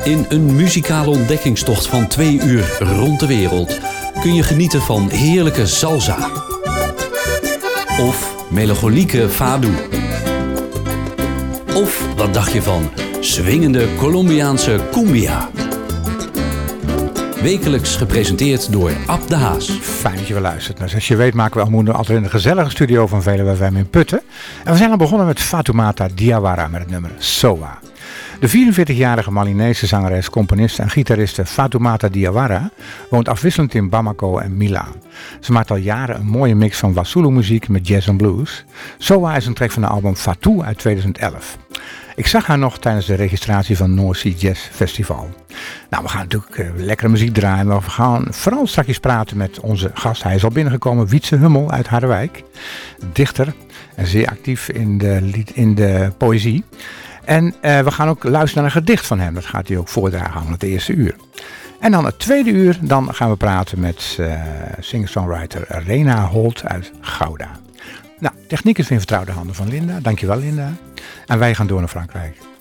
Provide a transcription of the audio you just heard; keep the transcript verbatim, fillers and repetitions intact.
In een muzikale ontdekkingstocht van twee uur rond de wereld kun je genieten van heerlijke salsa of melancholieke fado. Of wat dacht je van swingende Colombiaanse cumbia? Wekelijks gepresenteerd door Ab de Haas. Fijn dat je weer luistert. Nou, zoals je weet maken we Almoendo altijd in de gezellige studio van Veluwe F M in Putten. En we zijn al begonnen met Fatoumata Diawara met het nummer Sowa. De vierenveertigjarige Malinese zangeres, componiste en gitariste Fatoumata Diawara woont afwisselend in Bamako en Milaan. Ze maakt al jaren een mooie mix van Wassoulou muziek met jazz en blues. Sowa is een track van de album Fatou uit tweeduizend elf. Ik zag haar nog tijdens de registratie van North Sea Jazz Festival. Nou, we gaan natuurlijk uh, lekkere muziek draaien, maar we gaan vooral straks praten met onze gast. Hij is al binnengekomen, Wietse Hummel uit Harderwijk. Dichter en zeer actief in de, in de poëzie. En uh, we gaan ook luisteren naar een gedicht van hem. Dat gaat hij ook voordragen aan het eerste uur. En dan het tweede uur, dan gaan we praten met uh, singer-songwriter Rena Holt uit Gouda. Nou, techniek is in vertrouwde handen van Linda. Dankjewel Linda. En wij gaan door naar Frankrijk.